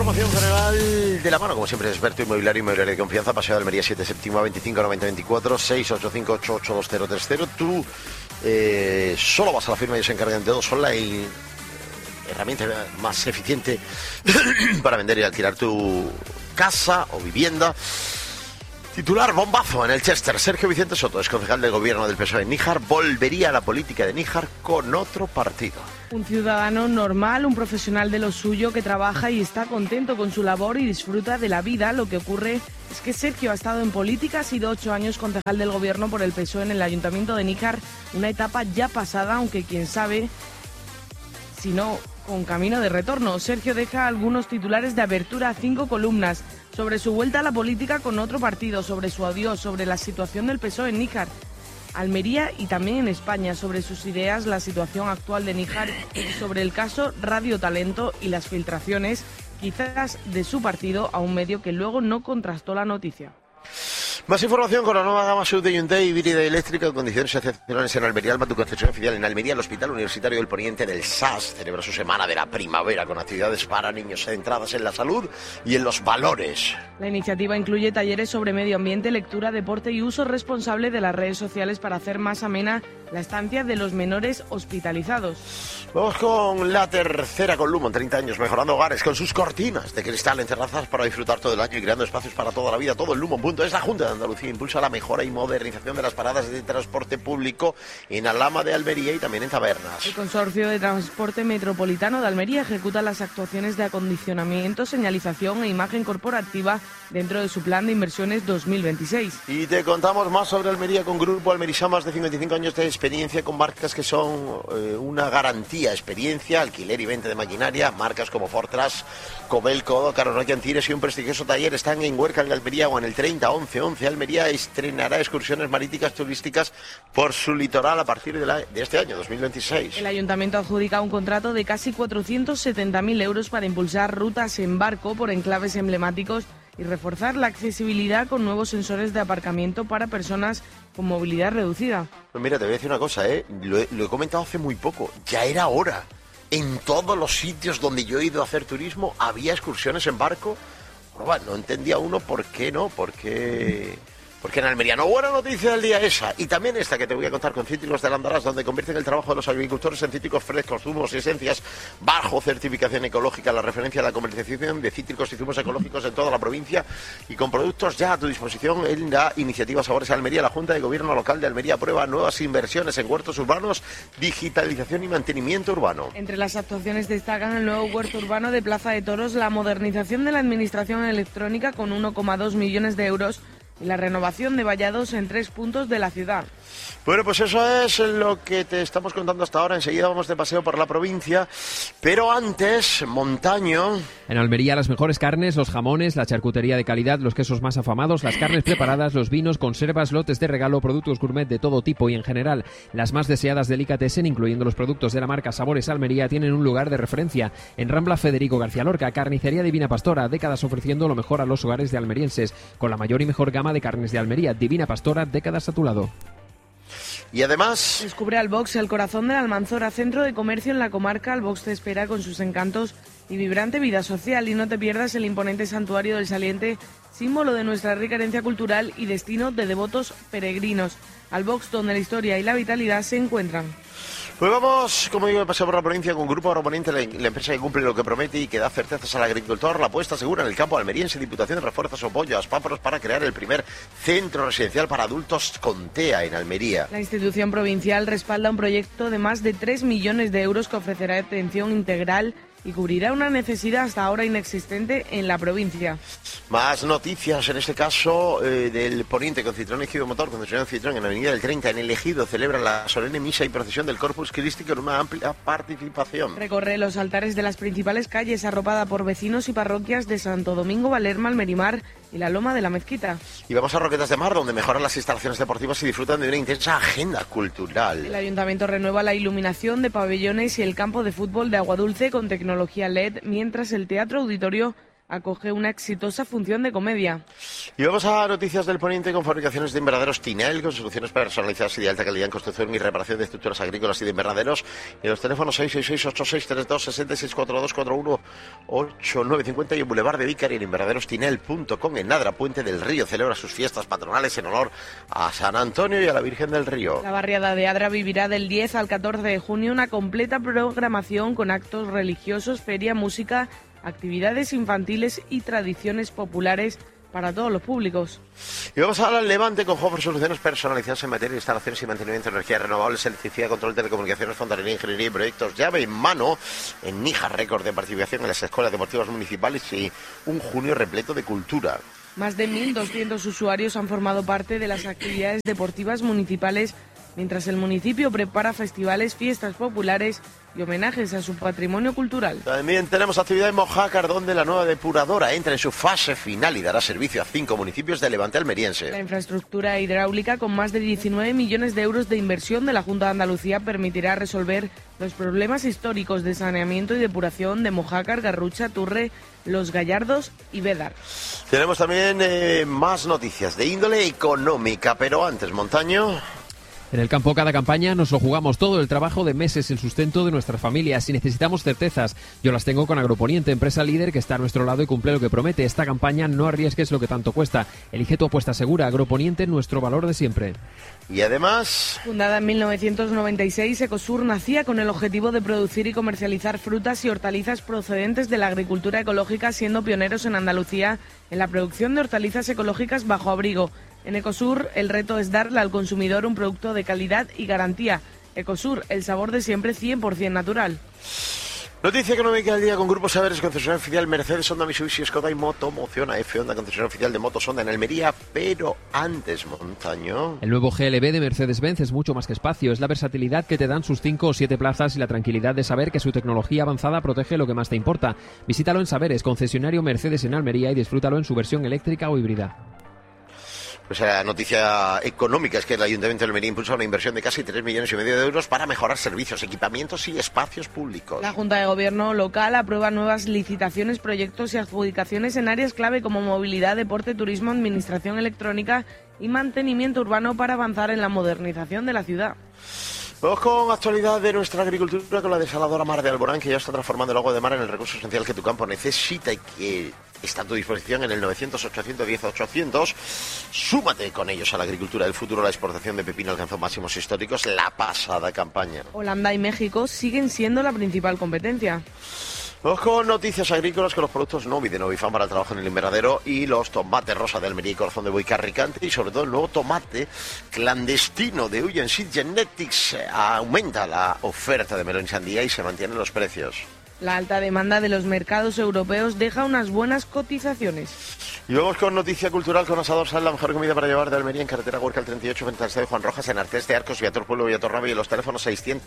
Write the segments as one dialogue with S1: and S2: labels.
S1: información general de la mano, como siempre, experto inmobiliario de confianza, Paseo de Almería 7, séptima, 25 90 24, 685 882030. Tú solo vas a la firma y se encargan de todo. Son la herramienta más eficiente para vender y alquilar tu casa o vivienda. Titular bombazo en el Chester. Sergio Vicente Soto, ex concejal del gobierno del PSOE en Níjar, volvería a la política de Níjar con otro partido.
S2: Un ciudadano normal, un profesional de lo suyo que trabaja y está contento con su labor y disfruta de la vida. Lo que ocurre es que Sergio ha estado en política, ha sido 8 años concejal del gobierno por el PSOE en el Ayuntamiento de Níjar, una etapa ya pasada, aunque quién sabe si no con camino de retorno. Sergio deja algunos titulares de abertura a 5 columnas sobre su vuelta a la política con otro partido, sobre su adiós, sobre la situación del PSOE en Níjar, Almería y también en España, sobre sus ideas, la situación actual de Níjar, sobre el caso Radio Talento y las filtraciones, quizás de su partido, a un medio que luego no contrastó la noticia.
S1: Más información con la nueva gama sub de Hyundai híbrida eléctrica con condiciones excepcionales en Almería. Alba, tu concesión oficial en Almería. El Hospital Universitario del Poniente del SAS celebra su semana de la primavera con actividades para niños centradas en la salud y en los valores.
S2: La iniciativa incluye talleres sobre medio ambiente, lectura, deporte y uso responsable de las redes sociales para hacer más amena la estancia de los menores hospitalizados.
S1: Vamos con la tercera con Lumon, 30 años mejorando hogares con sus cortinas de cristal en terrazas para disfrutar todo el año y creando espacios para toda la vida. Todo en Lumon.es. La Junta de Andalucía impulsa la mejora y modernización de las paradas de transporte público en Alhama de Almería y también en Tabernas.
S2: El Consorcio de Transporte Metropolitano de Almería ejecuta las actuaciones de acondicionamiento, señalización e imagen corporativa dentro de su plan de inversiones 2026.
S1: Y te contamos más sobre Almería con Grupo Almerisá, más de 55 años de experiencia con marcas que son una garantía, experiencia, alquiler y venta de maquinaria, marcas como Fortras, Cobelco, Carlos Antires y un prestigioso taller. Están en Huerca, en Almería, o en el 30 11 11. Almería estrenará excursiones marítimas turísticas por su litoral a partir de este año, 2026.
S2: El Ayuntamiento adjudica un contrato de casi 470.000 euros para impulsar rutas en barco por enclaves emblemáticos y reforzar la accesibilidad con nuevos sensores de aparcamiento para personas con movilidad reducida.
S1: Pues mira, te voy a decir una cosa, lo he comentado hace muy poco, ya era hora. En todos los sitios donde yo he ido a hacer turismo había excursiones en barco. Bueno, no entendía uno por qué no, porque en Almería no. Buena noticia del día esa, y también esta que te voy a contar con Cítricos del Andarás, donde convierten el trabajo de los agricultores en cítricos frescos, zumos y esencias bajo certificación ecológica. La referencia a la comercialización de cítricos y zumos ecológicos en toda la provincia y con productos ya a tu disposición en la iniciativa Sabores Almería. La Junta de Gobierno Local de Almería aprueba nuevas inversiones en huertos urbanos, digitalización y mantenimiento urbano.
S2: Entre las actuaciones destacan el nuevo huerto urbano de Plaza de Toros, la modernización de la administración electrónica con 1,2 millones de euros y la renovación de vallados en 3 puntos de la ciudad.
S1: Bueno, pues eso es lo que te estamos contando hasta ahora. Enseguida vamos de paseo por la provincia, pero antes, Montaño.
S3: En Almería, las mejores carnes, los jamones, la charcutería de calidad, los quesos más afamados, las carnes preparadas, los vinos, conservas, lotes de regalo, productos gourmet de todo tipo y en general las más deseadas delicatessen, incluyendo los productos de la marca Sabores Almería, tienen un lugar de referencia en Rambla Federico García Lorca. Carnicería Divina Pastora, décadas ofreciendo lo mejor a los hogares de almerienses, con la mayor y mejor gama de carnes de Almería. Divina Pastora, décadas a tu lado.
S1: Y además,
S2: descubre Albox, el corazón de la Almanzora, centro de comercio en la comarca. Albox te espera con sus encantos y vibrante vida social, y no te pierdas el imponente santuario del Saliente, símbolo de nuestra rica herencia cultural y destino de devotos peregrinos. Albox, donde la historia y la vitalidad se encuentran.
S1: Pues vamos, como digo, de paseo por la provincia con Grupo Agroponente, la empresa que cumple lo que promete y que da certezas al agricultor. La apuesta segura en el campo almeriense. Diputación refuerza su apoyo a Aspáforos para crear el primer centro residencial para adultos con TEA en Almería.
S2: La institución provincial respalda un proyecto de más de 3 millones de euros que ofrecerá atención integral y cubrirá una necesidad hasta ahora inexistente en la provincia.
S1: Más noticias, en este caso del Poniente, con Citroën Ejido Motor, concesionario Citroën en la avenida del 30, en el Ejido, celebra la solemne misa y procesión del Corpus Christi con una amplia participación.
S2: Recorre los altares de las principales calles, arropada por vecinos y parroquias de Santo Domingo, Valerma, Almerimar y la Loma de la Mezquita.
S1: Y vamos a Roquetas de Mar, donde mejoran las instalaciones deportivas y disfrutan de una intensa agenda cultural.
S2: El Ayuntamiento renueva la iluminación de pabellones y el campo de fútbol de Aguadulce con tecnología LED, mientras el Teatro Auditorio acoge una exitosa función de comedia.
S1: Y vamos a noticias del Poniente con fabricaciones de invernaderos Tinel, con soluciones personalizadas y de alta calidad en construcción y reparación de estructuras agrícolas y de invernaderos. Y los teléfonos 666-8632-66-412-411-8950 y el Boulevard de Vícar y en invernaderostinel.com. En Nadra, Puente del Río, celebra sus fiestas patronales en honor a San Antonio y a la Virgen del Río.
S2: La barriada de Adra vivirá del 10 al 14 de junio una completa programación con actos religiosos, feria, música, actividades infantiles y tradiciones populares para todos los públicos.
S1: Y vamos ahora al Levante con Hofer, soluciones personalizadas en materia de instalaciones y mantenimiento de energías renovables, electricidad, control, telecomunicaciones, fontanería, ingeniería y proyectos llave en mano. En Níjar, récord de participación en las escuelas deportivas municipales y un junio repleto de cultura.
S2: Más de 1.200 usuarios han formado parte de las actividades deportivas municipales, mientras el municipio prepara festivales, fiestas populares y homenajes a su patrimonio cultural.
S1: También tenemos actividad en Mojácar, donde la nueva depuradora entra en su fase final y dará servicio a 5 municipios de Levante almeriense.
S2: La infraestructura hidráulica, con más de 19 millones de euros de inversión de la Junta de Andalucía, permitirá resolver los problemas históricos de saneamiento y depuración de Mojácar, Garrucha, Turre, Los Gallardos y Bédar.
S1: Tenemos también más noticias de índole económica, pero antes, Montaño.
S3: En el campo cada campaña nos lo jugamos todo, el trabajo de meses, el sustento de nuestras familias. Si necesitamos certezas, yo las tengo con Agroponiente, empresa líder que está a nuestro lado y cumple lo que promete. Esta campaña no arriesgues lo que tanto cuesta. Elige tu apuesta segura. Agroponiente, nuestro valor de siempre.
S1: Y además...
S2: Fundada en 1996, Ecosur nacía con el objetivo de producir y comercializar frutas y hortalizas procedentes de la agricultura ecológica, siendo pioneros en Andalucía en la producción de hortalizas ecológicas bajo abrigo. En Ecosur, el reto es darle al consumidor un producto de calidad y garantía. Ecosur, el sabor de siempre 100% natural.
S1: Noticia económica del día con Grupo Saberes, concesionario oficial Mercedes, Honda, Mitsubishi, Skoda y Motomoción AF, Honda, concesionario oficial de motos Honda en Almería. Pero antes, Montaño...
S3: El nuevo GLB de Mercedes-Benz es mucho más que espacio, es la versatilidad que te dan sus 5 o 7 plazas y la tranquilidad de saber que su tecnología avanzada protege lo que más te importa. Visítalo en Saberes, concesionario Mercedes en Almería, y disfrútalo en su versión eléctrica o híbrida.
S1: Pues la noticia económica es que el Ayuntamiento de Almería impulsa una inversión de casi 3,5 millones de euros para mejorar servicios, equipamientos y espacios públicos.
S2: La Junta de Gobierno local aprueba nuevas licitaciones, proyectos y adjudicaciones en áreas clave como movilidad, deporte, turismo, administración electrónica y mantenimiento urbano para avanzar en la modernización de la ciudad.
S1: Vamos con actualidad de nuestra agricultura con la desaladora Mar de Alborán, que ya está transformando el agua de mar en el recurso esencial que tu campo necesita y que está a tu disposición en el 900-810-800. Súmate con ellos a la agricultura del futuro. La exportación de pepino alcanzó máximos históricos la pasada campaña.
S2: Holanda y México siguen siendo la principal competencia.
S1: Vamos con noticias agrícolas con los productos Novi de Novifam para el trabajo en el invernadero y los tomates rosa de Almería y corazón de buey Carricante, y sobre todo el nuevo tomate clandestino de Huyen Seed Genetics. Aumenta la oferta de melón y sandía y se mantienen los precios.
S2: La alta demanda de los mercados europeos deja unas buenas cotizaciones.
S1: Y vamos con noticia cultural con Asador Sal, la mejor comida para llevar de Almería, en carretera Huerca al 38, frente al estadio Juan Rojas, en Artés de Arcos, Viator Pueblo, Viator Navia, y los teléfonos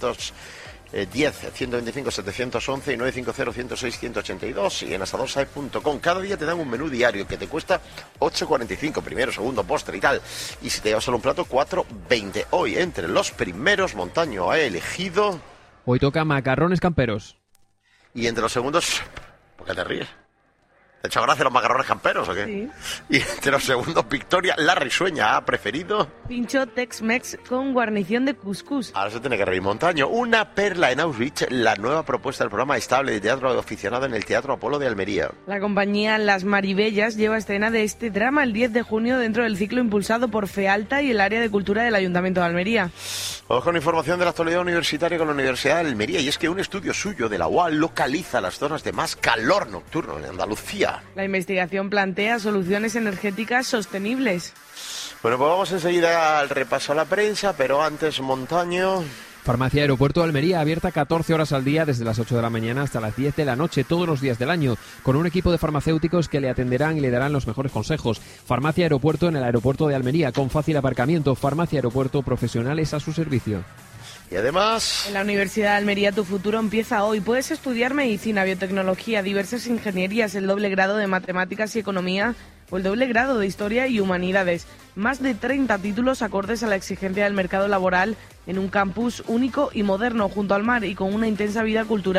S1: 610-125-711 y 950-106-182 y en asadorsae.com. Cada día te dan un menú diario que te cuesta 8,45, primero, segundo, postre y tal. Y si te llevas solo un plato, 4,20. Hoy, entre los primeros, Montaño ha elegido...
S3: Hoy toca macarrones camperos.
S1: Y entre los segundos... ¿Por qué te ríes? ¿Te ha hecho gracia los macarrones camperos o qué?
S2: Sí.
S1: Y entre los segundos, Victoria La Risueña ha preferido...
S2: Pincho Tex-Mex con guarnición de cuscús.
S1: Ahora se tiene que reír, Montaño. Una perla en Auschwitz, la nueva propuesta del programa estable de teatro aficionado en el Teatro Apolo de Almería.
S2: La compañía Las Maribellas lleva escena de este drama el 10 de junio dentro del ciclo impulsado por FEALTA y el área de cultura del Ayuntamiento de Almería.
S1: Vamos con información de la actualidad universitaria con la Universidad de Almería, y es que un estudio suyo de la UAL localiza las zonas de más calor nocturno en Andalucía.
S2: La investigación plantea soluciones energéticas sostenibles.
S1: Bueno, pues vamos enseguida al repaso a la prensa, pero antes, Montaño...
S3: Farmacia Aeropuerto de Almería, abierta 14 horas al día desde las 8 de la mañana hasta las 10 de la noche, todos los días del año, con un equipo de farmacéuticos que le atenderán y le darán los mejores consejos. Farmacia Aeropuerto en el aeropuerto de Almería, con fácil aparcamiento. Farmacia Aeropuerto, profesionales a su servicio.
S1: Y además...
S2: En la Universidad de Almería tu futuro empieza hoy. Puedes estudiar medicina, biotecnología, diversas ingenierías, el doble grado de matemáticas y economía o el doble grado de historia y humanidades. Más de 30 títulos acordes a la exigencia del mercado laboral en un campus único y moderno junto al mar y con una intensa vida cultural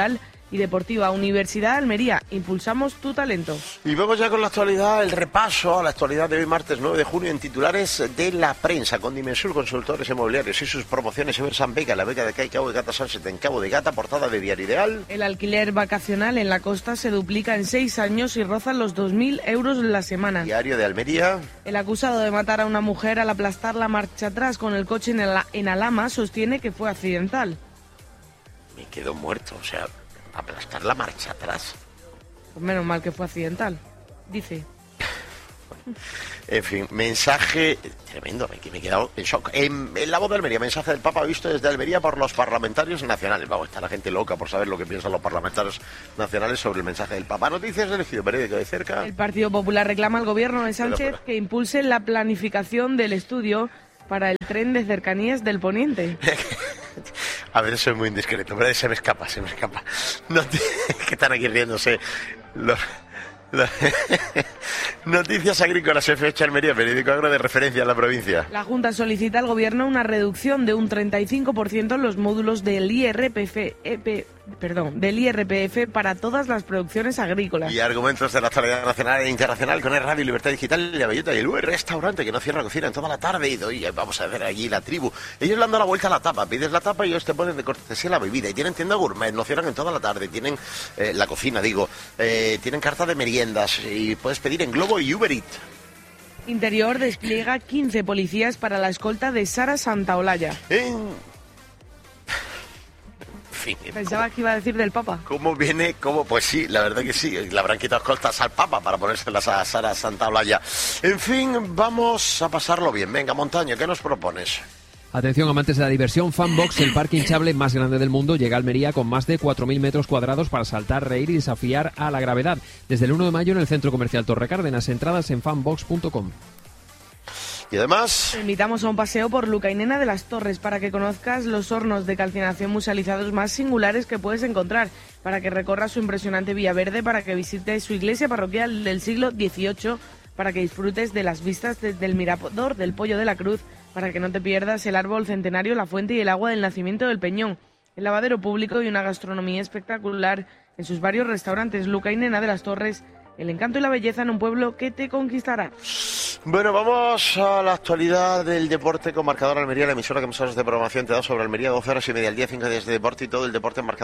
S2: y deportiva. Universidad de Almería, impulsamos tu talento.
S1: Y vamos ya con la actualidad, el repaso a la actualidad de hoy, martes 9 de junio, en titulares de la prensa, con Dimensur Consultores Inmobiliarios y sus promociones Eversan Vega, la Vega de Cai, Cabo de Gata, Sunset en Cabo de Gata, portada de Diario Ideal.
S2: El alquiler vacacional en la costa se duplica en 6 años y roza los 2.000 euros la semana.
S1: Diario de Almería.
S2: El acusado de matar a una mujer al aplastar la marcha atrás con el coche en Alhama sostiene que fue accidental.
S1: Me quedo muerto, o sea, aplastar la marcha atrás.
S2: Pues menos mal que fue accidental, dice.
S1: En fin, mensaje tremendo, me he quedado en shock. En La Voz de Almería, mensaje del Papa visto desde Almería por los parlamentarios nacionales. Vamos, está la gente loca por saber lo que piensan los parlamentarios nacionales sobre el mensaje del Papa. Noticias del Ejido Periódico de cerca.
S2: El Partido Popular reclama al gobierno de Sánchez que impulse la planificación del estudio para el tren de cercanías del Poniente.
S1: A ver, soy muy indiscreto, pero se me escapa. Que están aquí riéndose Noticias agrícolas, FH Almería, periódico agro de referencia en la provincia.
S2: La Junta solicita al Gobierno una reducción de un 35% en los módulos del IRPF para todas las producciones agrícolas.
S1: Y argumentos de la actualidad nacional e internacional con el Radio Libertad Digital, La Bellota y el restaurante que no cierra cocina en toda la tarde. Y hoy vamos a ver allí la tribu. Ellos le han dado la vuelta a la tapa. Pides la tapa y ellos te ponen de cortesía la bebida. Y tienen tienda gourmet, no cierran en toda la tarde. Tienen la cocina, tienen carta de meriendas y puedes pedir en Globo y Uber Eats.
S2: Interior despliega 15 policías para la escolta de Sara Santaolalla. Pensaba que iba a decir del Papa.
S1: ¿Cómo viene? Pues sí, la verdad que sí. Le habrán quitado escoltas al Papa para ponérselas a Sara Santaolalla. En fin, vamos a pasarlo bien. Venga, Montaño, ¿qué nos propones?
S3: Atención, amantes de la diversión, Fanbox, el parque hinchable más grande del mundo, llega a Almería con más de 4.000 metros cuadrados para saltar, reír y desafiar a la gravedad. Desde el 1 de mayo en el Centro Comercial Torre Cárdenas, entradas en fanbox.com.
S1: Y además...
S2: Te invitamos a un paseo por Lucainena de las Torres para que conozcas los hornos de calcinación musealizados más singulares que puedes encontrar, para que recorras su impresionante Vía Verde, para que visites su iglesia parroquial del siglo XVIII, para que disfrutes de las vistas desde el mirador del Pollo de la Cruz, para que no te pierdas el árbol centenario, la fuente y el agua del nacimiento del Peñón, el lavadero público y una gastronomía espectacular en sus varios restaurantes. Lucainena de las Torres, el encanto y la belleza en un pueblo que te conquistará.
S1: Bueno, vamos a la actualidad del deporte con Marcador Almería, la emisora que más horas de programación te da sobre Almería, 12 horas y media al día, 5 días de deporte y todo el deporte en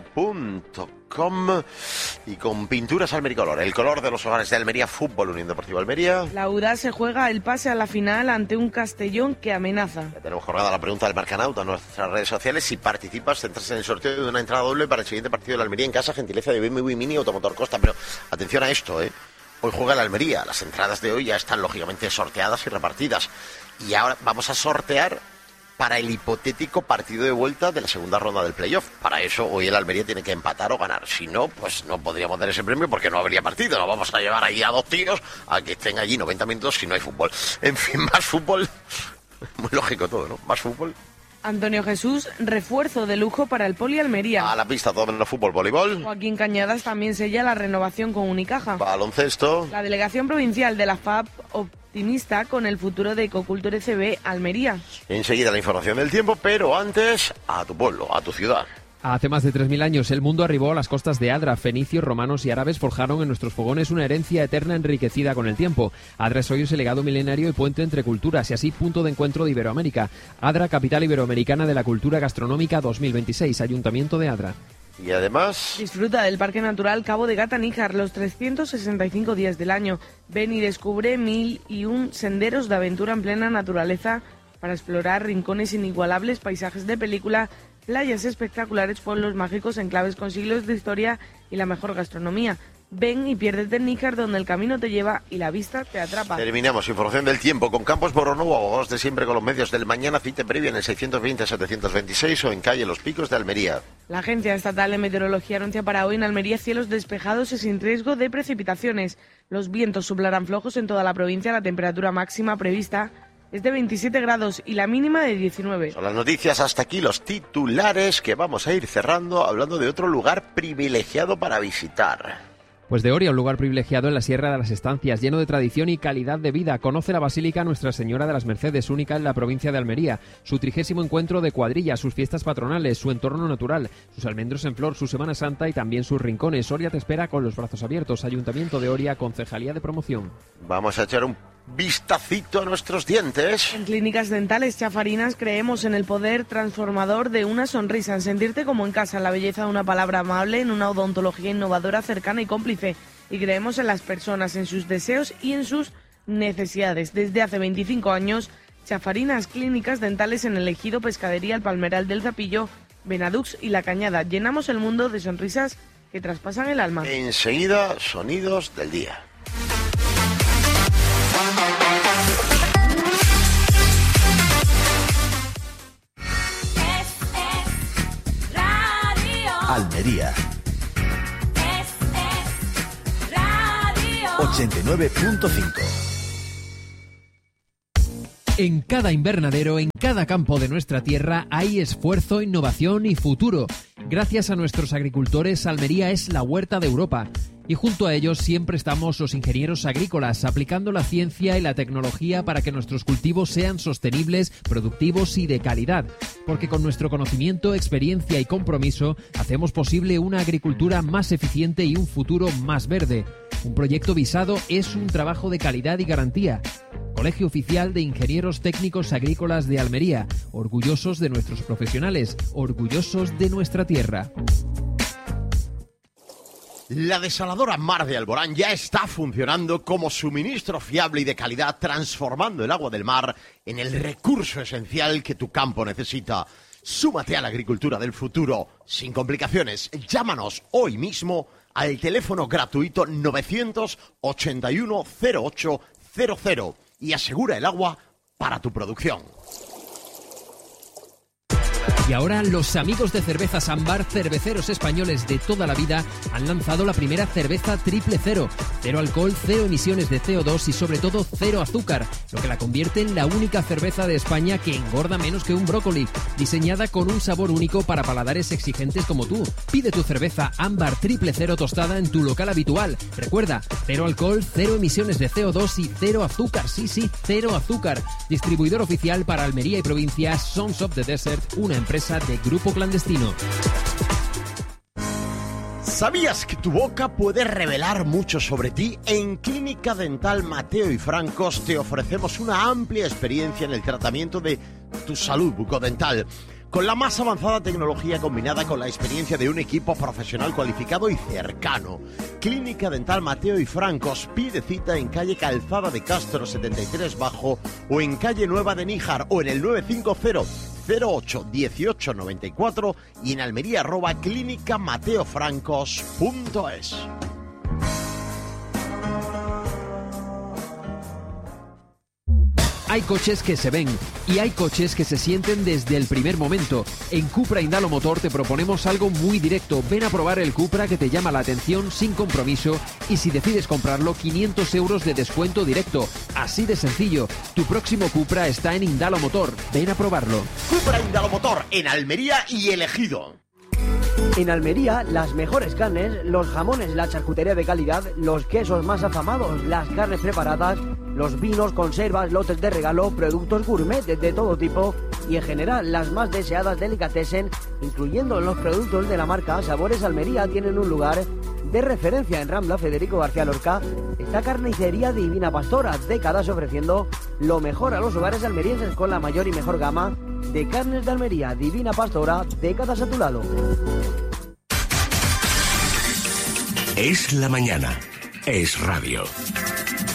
S1: marcadoralmería.com y con Pinturas Almericolor, el color de los hogares de Almería, Fútbol Unión Deportiva Almería.
S2: La UDA se juega el pase a la final ante un Castellón que amenaza.
S1: Ya tenemos colgada la pregunta del Marcanauta en nuestras redes sociales. Si participas, entras en el sorteo de una entrada doble para el siguiente partido de la Almería en casa, gentileza de BMW Mini Automotor Costa. Pero atención a esto, Hoy juega la Almería, las entradas de hoy ya están lógicamente sorteadas y repartidas. Y ahora vamos a sortear para el hipotético partido de vuelta de la segunda ronda del playoff. Para eso hoy el Almería tiene que empatar o ganar. Si no, pues no podríamos dar ese premio porque no habría partido. Nos vamos a llevar ahí a 2 tíos a que estén allí 90 minutos si no hay fútbol. En fin, más fútbol. Muy lógico todo, ¿no? Más fútbol.
S2: Antonio Jesús, refuerzo de lujo para el Poli Almería.
S1: A la pista, todo menos fútbol, voleibol.
S2: Joaquín Cañadas también sella la renovación con Unicaja.
S1: Baloncesto.
S2: La delegación provincial de la FAP optimista con el futuro de Ecocultura ECB Almería.
S1: Enseguida la información del tiempo, pero antes a tu pueblo, a tu ciudad.
S3: Hace más de 3.000 años el mundo arribó a las costas de Adra. Fenicios, romanos y árabes forjaron en nuestros fogones una herencia eterna enriquecida con el tiempo. Adra es hoy ese legado milenario y puente entre culturas y así punto de encuentro de Iberoamérica. Adra, capital iberoamericana de la cultura gastronómica 2026, Ayuntamiento de Adra.
S1: Y además...
S2: Disfruta del Parque Natural Cabo de Gata Níjar los 365 días del año. Ven y descubre 1001 senderos de aventura en plena naturaleza para explorar rincones inigualables, paisajes de película, playas espectaculares, pueblos mágicos, enclaves con siglos de historia y la mejor gastronomía. Ven y piérdete en Níjar, donde el camino te lleva y la vista te atrapa.
S1: Terminamos información del tiempo con Campos Boronovo, abogados de siempre con los medios del mañana. Cita previa en el 620-726 o en calle Los Picos de Almería.
S2: La Agencia Estatal de Meteorología anuncia para hoy en Almería cielos despejados y sin riesgo de precipitaciones. Los vientos soplarán flojos en toda la provincia. La temperatura máxima prevista es de 27 grados y la mínima de 19.
S1: Son las noticias, hasta aquí los titulares que vamos a ir cerrando hablando de otro lugar privilegiado para visitar.
S3: Pues de Oria, un lugar privilegiado en la Sierra de las Estancias, lleno de tradición y calidad de vida. Conoce la Basílica Nuestra Señora de las Mercedes, única en la provincia de Almería, su 30º encuentro de cuadrilla, sus fiestas patronales, su entorno natural, sus almendros en flor, su Semana Santa y también sus rincones. Oria te espera con los brazos abiertos. Ayuntamiento de Oria, Concejalía de Promoción.
S1: Vamos a echar un vistacito a nuestros dientes.
S2: En Clínicas Dentales Chafarinas creemos en el poder transformador de una sonrisa, en sentirte como en casa, en la belleza de una palabra amable, en una odontología innovadora, cercana y cómplice. Y creemos en las personas, en sus deseos y en sus necesidades. Desde hace 25 años, Chafarinas Clínicas Dentales en el Ejido, Pescadería, El Palmeral del Zapillo, Benadux y La Cañada. Llenamos el mundo de sonrisas que traspasan el alma.
S1: Enseguida, sonidos del día.
S4: Almería 89.5.
S3: En cada invernadero, en cada campo de nuestra tierra hay esfuerzo, innovación y futuro. Gracias a nuestros agricultores, Almería es la huerta de Europa. Y junto a ellos siempre estamos los ingenieros agrícolas, aplicando la ciencia y la tecnología para que nuestros cultivos sean sostenibles, productivos y de calidad. Porque con nuestro conocimiento, experiencia y compromiso hacemos posible una agricultura más eficiente y un futuro más verde. Un proyecto visado es un trabajo de calidad y garantía. Colegio Oficial de Ingenieros Técnicos Agrícolas de Almería, orgullosos de nuestros profesionales, orgullosos de nuestra tierra.
S1: La desaladora Mar de Alborán ya está funcionando como suministro fiable y de calidad, transformando el agua del mar en el recurso esencial que tu campo necesita. Súmate a la agricultura del futuro, sin complicaciones. Llámanos hoy mismo al teléfono gratuito 981 0800 y asegura el agua para tu producción.
S3: Y ahora los amigos de Cervezas Ámbar, cerveceros españoles de toda la vida, han lanzado la primera cerveza triple cero. Cero alcohol, cero emisiones de CO2 y sobre todo cero azúcar, lo que la convierte en la única cerveza de España que engorda menos que un brócoli. Diseñada con un sabor único para paladares exigentes como tú. Pide tu cerveza Ámbar triple cero tostada en tu local habitual. Recuerda, cero alcohol, cero emisiones de CO2 y cero azúcar. Sí, cero azúcar. Distribuidor oficial para Almería y provincias, Sons of the Desert, una empresa de Grupo Clandestino.
S1: ¿Sabías que tu boca puede revelar mucho sobre ti? En Clínica Dental Mateo y Francos te ofrecemos una amplia experiencia en el tratamiento de tu salud bucodental, con la más avanzada tecnología combinada con la experiencia de un equipo profesional cualificado y cercano. Clínica Dental Mateo y Francos, pide cita en calle Calzada de Castro 73 Bajo o en calle Nueva de Níjar o en el 950 08 18 94 y en Almería @clínicamateofrancos.es.
S3: Hay coches que se ven y hay coches que se sienten desde el primer momento. En Cupra Indalo Motor te proponemos algo muy directo. Ven a probar el Cupra que te llama la atención sin compromiso y si decides comprarlo, 500 euros de descuento directo. Así de sencillo. Tu próximo Cupra está en Indalo Motor. Ven a probarlo.
S1: Cupra Indalo Motor en Almería y El Ejido.
S5: En Almería, las mejores carnes, los jamones, la charcutería de calidad, los quesos más afamados, las carnes preparadas, los vinos, conservas, lotes de regalo, productos gourmet de todo tipo y en general las más deseadas delicatessen, incluyendo los productos de la marca Sabores Almería, tienen un lugar de referencia en Rambla Federico García Lorca. Esta carnicería Divina Pastora, décadas ofreciendo lo mejor a los hogares almerienses con la mayor y mejor gama de carnes de Almería. Divina Pastora, décadas a tu lado.
S4: Es la mañana. Es radio.